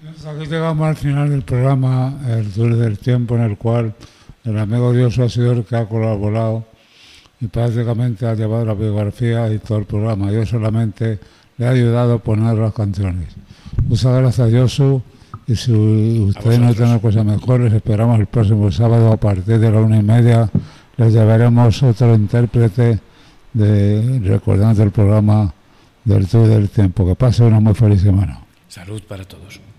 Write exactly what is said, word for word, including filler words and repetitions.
Aquí llegamos al final del programa, el Tour del Tiempo, en el cual el amigo Dios ha sido el que ha colaborado y prácticamente ha llevado la biografía y todo el programa. Yo solamente le he ayudado a poner las canciones. Muchas gracias, Josu, y si ustedes no tienen cosas mejores, esperamos el próximo sábado a partir de la una y media. Les llevaremos otro intérprete de recordando el programa del Tour del Tiempo. Que pase una muy feliz semana. Salud para todos.